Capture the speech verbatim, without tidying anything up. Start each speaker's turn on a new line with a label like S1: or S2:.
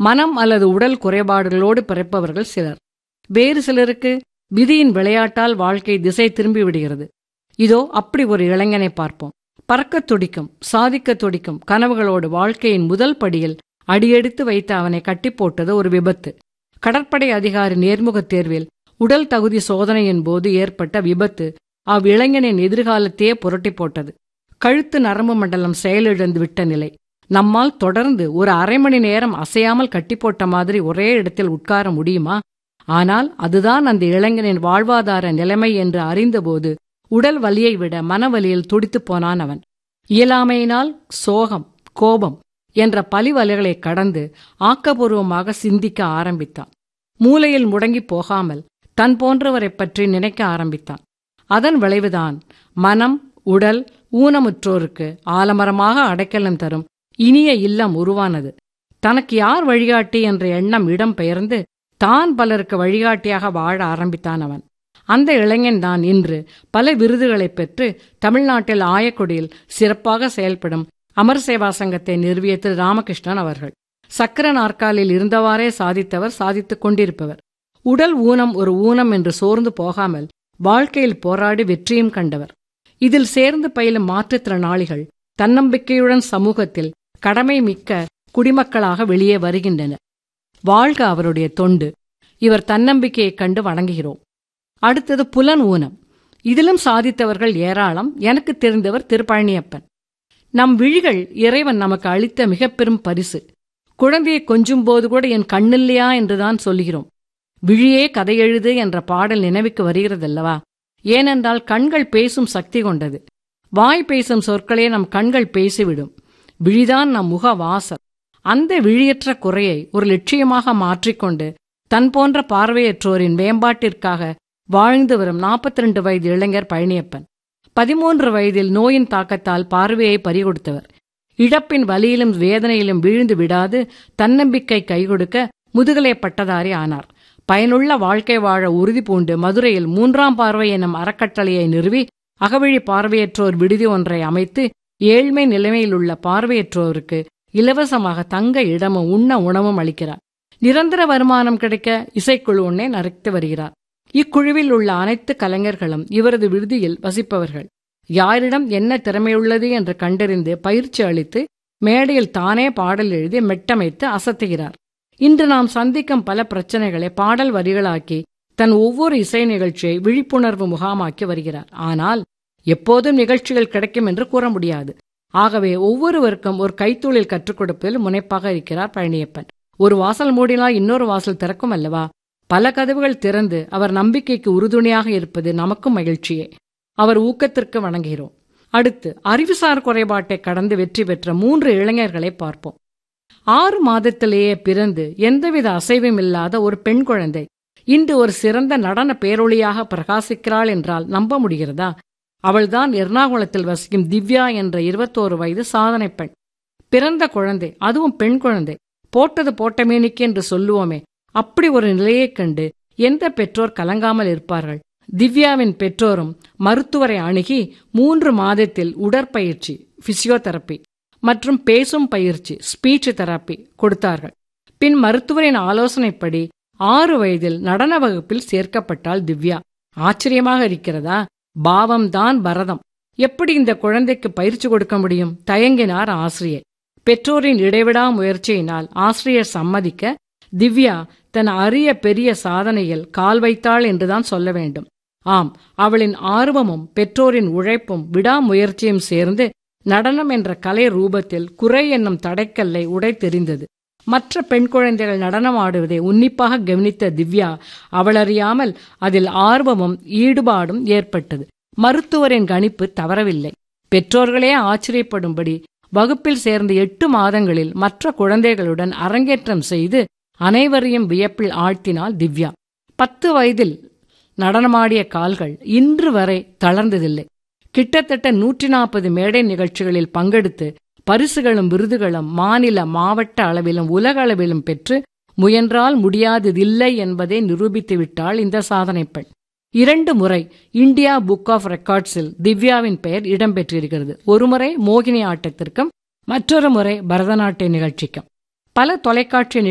S1: மனம் அல்லது உடல் குறைபாடுகளோடு பிறப்பவர்கள் சிலர். வேறு சிலருக்கு விதியின் விளையாட்டால் வாழ்க்கை திசை திரும்பி விடுகிறது. இதோ அப்படி ஒரு இளைஞனை பார்ப்போம். பறக்கத் துடிக்கும், சாதிக்க துடிக்கும் கனவுகளோடு வாழ்க்கையின் முதல் படியில் அடியெடுத்து வைத்த அவனை கட்டி போட்டது ஒரு விபத்து. கடற்படை அதிகாரி நேர்முகத் தேர்வில் உடல் தகுதி சோதனையின் போது ஏற்பட்ட விபத்து அவ் இளைஞனின் எதிர்காலத்தையே புரட்டி போட்டது. கழுத்து நரம்பு மண்டலம் செயலிழந்து விட்ட நிலை. நம்மால் தொடர்ந்து ஒரு அரை மணி நேரம் அசையாமல் கட்டி போட்ட மாதிரி ஒரே இடத்தில் உட்கார முடியுமா? ஆனால் அதுதான் அந்த இளைஞனின் வாழ்வாதார நிலைமை என்று அறிந்தபோது உடல் வலியை விட மனவலியில் துடித்துப் போனான் அவன். இயலாமையினால் சோகம், கோபம் என்ற பலிவலைகளை கடந்து ஆக்கபூர்வமாக சிந்திக்க ஆரம்பித்தான். மூலையில் முடங்கி போகாமல் தன் போன்றவரை பற்றி நினைக்க ஆரம்பித்தான். அதன் விளைவுதான் மனம், உடல் ஊனமுற்றோருக்கு ஆலமரமாக அடைக்கலம் தரும் இனிய இல்லம் உருவானது. தனக்கு யார் வழிகாட்டி என்ற எண்ணம் இடம் பெயர்ந்து தான் பலருக்கு வழிகாட்டியாக வாழ ஆரம்பித்தான் அவன். அந்த இளைஞன்தான் இன்று பல விருதுகளை பெற்று தமிழ்நாட்டில் ஆயக்குடியில் சிறப்பாக செயல்படும் அமர் சேவா சங்கத்தை நிறுவிய திரு ராமகிருஷ்ணன் அவர்கள். சக்கர நாற்காலில் இருந்தவாறே சாதித்தவர், சாதித்துக் கொண்டிருப்பவர். உடல் ஊனம் ஒரு ஊனம் என்று சோர்ந்து போகாமல் வாழ்க்கையில் போராடி வெற்றியும் கண்டவர். இதில் சேர்ந்து பயிலும் மாற்றுத்திறனாளிகள் தன்னம்பிக்கையுடன் சமூகத்தில் கடமை மிக்க குடிமக்களாக வெளியே வருகின்றனர். வாழ்க அவருடைய தொண்டு. இவர் தன்னம்பிக்கையைக் கண்டு வணங்குகிறோம். அடுத்தது புலன் ஊனம். இதிலும் சாதித்தவர்கள் ஏராளம். எனக்கு தெரிந்தவர் திருப்பழனியப்பன். நம் விழிகள் இறைவன் நமக்கு அளித்த மிக பெரும் பரிசு. குழந்தையை கொஞ்சும் போது கூட என் கண்ணில்லையா என்றுதான் சொல்கிறோம். விழியே கதை எழுது என்ற பாடல் நினைவுக்கு வருகிறதல்லவா? ஏனென்றால் கண்கள் பேசும் சக்தி கொண்டது. வாய் பேசும் சொற்களே நம் கண்கள் பேசிவிடும். விழிதான் நம் முக வாசல். அந்த விழியற்ற குறையை ஒரு லட்சியமாக மாற்றிக்கொண்டு தன் போன்ற பார்வையற்றோரின் மேம்பாட்டிற்காக வாழ்ந்து வரும் நாற்பத்தி ரெண்டு வயது இளைஞர் பழனியப்பன். பதிமூன்று வயதில் நோயின் தாக்கத்தால் பார்வையை பறிகொடுத்தவர். இழப்பின் வலியிலும் வேதனையிலும் வீழ்ந்து விடாது தன்னம்பிக்கை கைகொடுக்க முதுகலை பட்டதாரி ஆனார். பயனுள்ள வாழ்க்கை வாழ உறுதி பூண்டு மதுரையில் மூன்றாம் பார்வை எனும் அறக்கட்டளையை நிறுவி அகவழி பார்வையற்றோர் விடுதி ஒன்றை அமைத்து ஏழ்மை நிலைமையில் உள்ள பார்வையற்றோருக்கு இலவசமாக தங்க இடமும் உண்ண உணவும் அளிக்கிறார். நிரந்தர வருமானம் கிடைக்க இசைக்குழு ஒன்றை நடத்தி வருகிறார். இக்குழுவில் உள்ள அனைத்து கலைஞர்களும் இவரது விடுதியில் வசிப்பவர்கள். யாரிடம் என்ன திறமையுள்ளது என்று கண்டறிந்து பயிற்சி அளித்து மேடையில் தானே பாடல் எழுதி மெட்டமைத்து அசத்துகிறார். இன்று நாம் சந்திக்கும் பல பிரச்சனைகளை பாடல் வரிகளாக்கி தன் ஒவ்வொரு இசை நிகழ்ச்சியை விழிப்புணர்வு முகாமாக்கி வருகிறார். ஆனால் எப்போதும் நிகழ்ச்சிகள் கிடைக்கும் என்று கூற முடியாது. ஆகவே ஒவ்வொருவருக்கும் ஒரு கைத்தொழில் கற்றுக் கொடுப்பதில் முனைப்பாக இருக்கிறார் பழனியப்பன். ஒரு வாசல் மூடினால் இன்னொரு வாசல் திறக்கும் அல்லவா? பல கதவுகள் திறந்து அவர் நம்பிக்கைக்கு உறுதுணையாக இருப்பது நமக்கும் மகிழ்ச்சியே. அவர் ஊக்கத்திற்கு வணங்குகிறோம். அடுத்து அறிவுசார் குறைபாட்டை கடந்து வெற்றி பெற்ற மூன்று இளைஞர்களை பார்ப்போம். ஆறு மாதத்திலேயே பிறந்து எந்தவித அசைவும் இல்லாத ஒரு பெண் குழந்தை இன்று ஒரு சிறந்த நடன பேரொளியாக பிரகாசிக்கிறாள் என்றால் நம்ப முடிகிறதா? அவள்தான் எர்ணாகுளத்தில் வசிக்கும் திவ்யா என்ற இருபத்தோரு வயது சாதனை பெண். பிறந்த குழந்தை, அதுவும் பெண் குழந்தை. போட்டது போட்ட மேனிக்கு என்று சொல்லுவோமே, அப்படி ஒரு நிலையைக் கண்டு எந்த பெற்றோர் கலங்காமல் இருப்பார்கள்? திவ்யாவின் பெற்றோரும் மருத்துவரை அணுகி மூன்று மாதத்தில் உடற்பயிற்சி பிசியோதெரப்பி மற்றும் பேசும் பயிற்சி ஸ்பீச் தெரப்பி கொடுத்தார்கள். பின் மருத்துவரின் ஆலோசனைப்படி ஆறு வயதில் நடன வகுப்பில் சேர்க்கப்பட்டாள் திவ்யா. ஆச்சரியமாக இருக்கிறதா? பாவம்தான் பரதம். எப்படி இந்த குழந்தைக்கு பயிற்சி கொடுக்க முடியும்? தயங்கினார் ஆசிரியர். பெற்றோரின் இடைவிடா முயற்சியினால் ஆசிரியர் சம்மதிக்க திவ்யா தன் அரிய பெரிய சாதனையில் கால் வைத்தாள் என்றுதான் சொல்ல வேண்டும். ஆம், அவளின் ஆர்வமும் பெற்றோரின் உழைப்பும் விடாமுயற்சியும் சேர்ந்து நடனம் என்ற கலை ரூபத்தில் குறை என்னும் தடைக்கல்லை உடைத்தெறிந்தது. மற்ற பெண் குழந்தைகள் நடனம் ஆடுவதை உன்னிப்பாக கவனித்த திவ்யா அவளறியாமல் அதில் ஆர்வமும் ஈடுபாடும் ஏற்பட்டது. மருத்துவரின் கணிப்பு தவறவில்லை. பெற்றோர்களே ஆச்சரியப்படும்படி வகுப்பில் சேர்ந்த எட்டு மாதங்களில் மற்ற குழந்தைகளுடன் அரங்கேற்றம் செய்து அனைவரையும் வியப்பில் ஆழ்த்தினாள் திவ்யா. பத்து வயதில் நடனமாடிய கால்கள் இன்று வரை தளர்ந்ததில்லை. கிட்டத்தட்ட நூற்றி நாற்பது மேடை நிகழ்ச்சிகளில் பங்கெடுத்து பரிசுகளும் விருதுகளும் மாநில மாவட்ட அளவிலும் உலக அளவிலும் பெற்று முயன்றால் முடியாததில்லை என்பதை நிரூபித்து விட்டாள் இந்த சாதனை பெண். இரண்டு முறை இந்தியா புக் ஆஃப் ரெக்கார்ட்ஸில் திவ்யாவின் பெயர் இடம்பெற்றிருக்கிறது. ஒருமுறை மோகினி ஆட்டத்திற்கும், மற்றொரு முறை பரதநாட்டிய நிகழ்ச்சிக்கும். பல தொலைக்காட்சி